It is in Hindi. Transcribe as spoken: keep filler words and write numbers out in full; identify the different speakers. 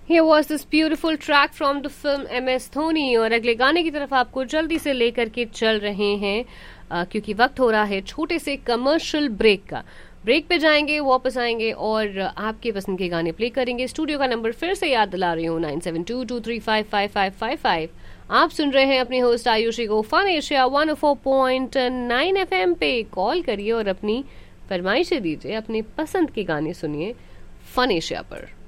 Speaker 1: Here was this beautiful track from the film M S Dhoni और अगले गाने की तरफ आपको जल्दी से लेकर के चल रहे हैं आ, क्योंकि वक्त हो रहा है छोटे से कमर्शियल ब्रेक का। ब्रेक पे जाएंगे, वापस आएंगे और आपके पसंद के गाने प्ले करेंगे। स्टूडियो का नंबर फिर से याद दिला रही हूँ, nine seven to to three five five five five five. आप सुन रहे हैं अपनी होस्ट आयुषी को fun Asia one O four point nine F M पे। कॉल करिए और अपनी फरमाइशें दीजिए, अपनी पसंद के गाने सुनिए फन एशिया पर।